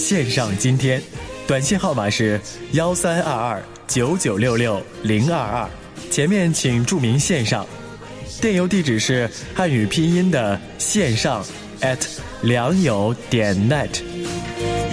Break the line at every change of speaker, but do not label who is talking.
线上今天，短信号码是13229966-022，前面请注明线上。电邮地址是汉语拼音的线上@良友.net。